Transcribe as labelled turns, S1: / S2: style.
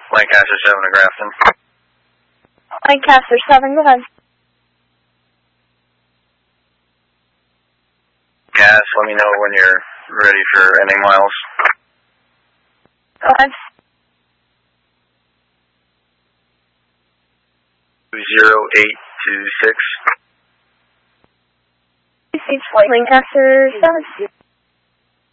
S1: Lancaster 7 to Grafton.
S2: Lancaster 7, go ahead.
S1: Gas, let me know when you're ready for ending miles.
S2: Go ahead.
S1: 0826.
S2: Lancaster 7.